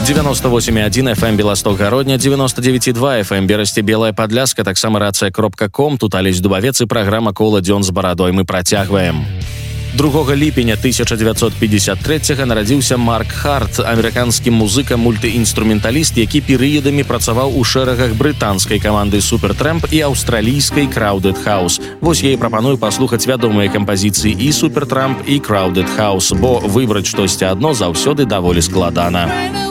98,1 FM Беласток-Гародня, 99,2 FM Берасці, Белая Падляска, таксама рацыя.ком, тут Алесь Дубавец і праграма «Кола дзён з барадой». Мы працягваем. 2 ліпеня 1953 нарадзіўся Марк Харт, амерыканскі музыка, мультыінструменталіст, які перыядамі працаваў у шэрагах брытанскай каманды Supertramp і аўстралійскай Crowded House. Вось я і прапаную паслухаць вядомыя кампазіцыі і Supertramp, і Crowded House, бо выбраць штосьці адно заўсёды даволі складана.